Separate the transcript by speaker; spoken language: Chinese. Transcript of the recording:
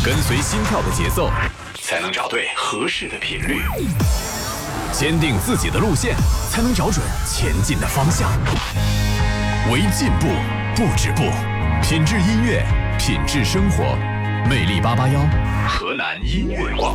Speaker 1: 跟随心跳的节奏，才能找对合适的频率。坚定自己的路线，才能找准前进的方向。为进步不止步，品质音乐，品质生活。魅力881，河南音乐网。